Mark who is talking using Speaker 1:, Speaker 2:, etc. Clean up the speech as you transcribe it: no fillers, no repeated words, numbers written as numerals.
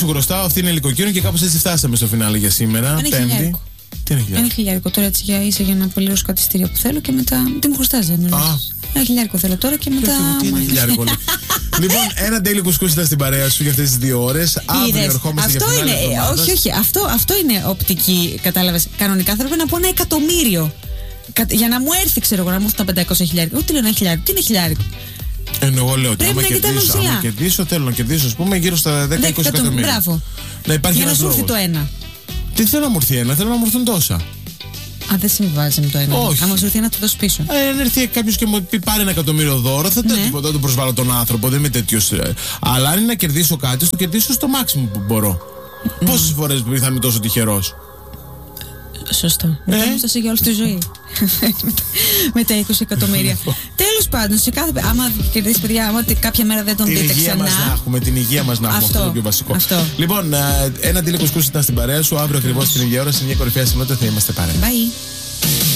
Speaker 1: σου χρωστάω, αυτή είναι υλικοκύρων και κάπως έτσι φτάσαμε στο φινάλε για σήμερα. Πέμπτη. Τι είναι
Speaker 2: ένα χιλιάρικο τώρα έτσι για να πληρώσω κάτι στήρια που θέλω και μετά. Τι μου χρωστάζει, δεν ένα χιλιάρικο θέλω τώρα και μετά.
Speaker 1: Τι είναι χιλιάρικο. Λοιπόν, ένα daily κουσκούς ήταν στην παρέα σου για αυτές τις 2 ώρες. Αύριο ερχόμαστε για φινάλε εβδομάδας.
Speaker 2: Όχι, αυτό είναι οπτική, κατάλαβες. Κανονικά θα έπρεπε να πω 1 εκατομμύριο. Για να μου έρθει, ξέρω εγώ, να μου έρθει τα 500 χιλιάρικα. Ούτε λέω 1 χιλιάρικο. Τι είναι χιλιάρικο.
Speaker 1: Εγώ λέω ότι άμα κερδίσω, θέλω να κερδίσω, ας πούμε, γύρω στα 10-20 εκατομμύρια.
Speaker 2: Μπράβο.
Speaker 1: Να υπάρχει
Speaker 2: για να σου έρθει το 1.
Speaker 1: Τι θέλω να μου έρθει 1, θέλω να μου έρθουν τόσα.
Speaker 2: Αν δεν συμβάζει με το 1.
Speaker 1: Όχι.
Speaker 2: Άμα σου έρθει 1, το δώσει πίσω.
Speaker 1: Αν έρθει κάποιο και μου πει πάρε 1 εκατομμύριο δώρο, θα το προσβάλλω τον άνθρωπο. Δεν είμαι τέτοιο. Αλλά αν είναι να κερδίσω κάτι, το κερδίσω στο maximum που μπορώ. Πόσες φορές θα είμαι τόσο τυχερός.
Speaker 2: Σωστό. Μετά όμως θα είσαι για όλη τη ζωή. Με τα 20 εκατομμύρια. Τέλος πάντων, σε κάθε. Άμα κερδίσει, παιδιά, άμα κάποια μέρα δεν τον δείτε ξανά. Την υγεία μας να έχουμε. Αυτό είναι το πιο βασικό. Λοιπόν, ένα daily κουσκούς ήταν στην παρέα σου. Αύριο ακριβώς την ίδια ώρα, σε μια κορυφαία συνότητα θα είμαστε παρέα. Bye.